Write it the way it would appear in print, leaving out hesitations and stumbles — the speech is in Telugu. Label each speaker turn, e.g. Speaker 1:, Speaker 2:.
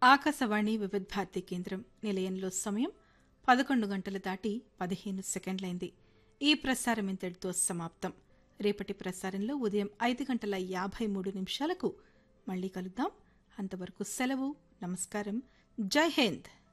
Speaker 1: ఆకాశవాణి వివిధ భారతి కేంద్రం నిలయంలో సమయం 11 గంటలు దాటి 15 సెకండ్లైంది. ఈ ప్రసారం ఇంతటితో సమాప్తం. రేపటి ప్రసారంలో ఉదయం 5:53 మళ్ళీ కలుద్దాం. అంతవరకు సెలవు. నమస్కారం. జై హింద్.